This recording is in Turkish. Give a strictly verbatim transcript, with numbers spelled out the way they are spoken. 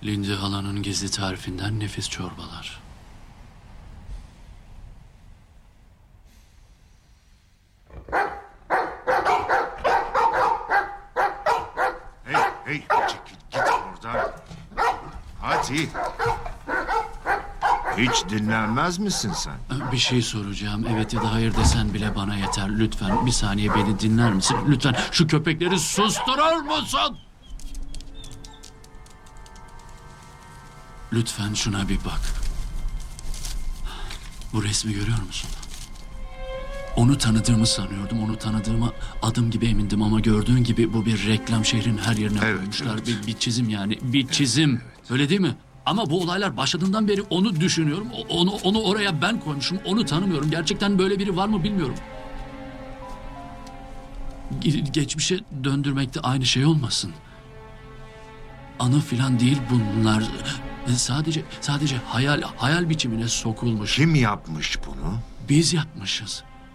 Lindy halanın gizli tarifinden nefis çorbalar. Hey, hey, çekil git oradan. Hadi. Hiç dinlenmez misin sen? Bir şey soracağım. Evet ya da hayır desen bile bana yeter. Lütfen bir saniye beni dinler misin? Lütfen şu köpekleri susturur musun? Lütfen şuna bir bak. Bu resmi görüyor musun? Onu tanıdığımı sanıyordum. Onu tanıdığıma adım gibi emindim ama gördüğün gibi bu bir reklam, şehrin her yerine Evet, koymuşlar. evet. Bir, bir çizim yani. Bir çizim. Öyle değil mi? Ama bu olaylar başladığından beri onu düşünüyorum. O- Onu onu oraya ben koymuşum. Onu tanımıyorum. Gerçekten böyle biri var mı bilmiyorum. Ge- Geçmişe döndürmek de aynı şey olmasın. Anı filan değil bunlar. E, Sadece sadece hayal hayal biçimine sokulmuş. Kim yapmış bunu? Biz yapmışız.